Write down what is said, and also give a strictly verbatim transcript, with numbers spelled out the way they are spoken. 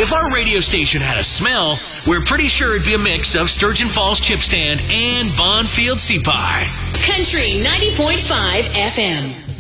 If our radio station had a smell, we're pretty sure it'd be a mix of Sturgeon Falls Chip Stand and Bonfield Sea Pie. Country ninety point five F M.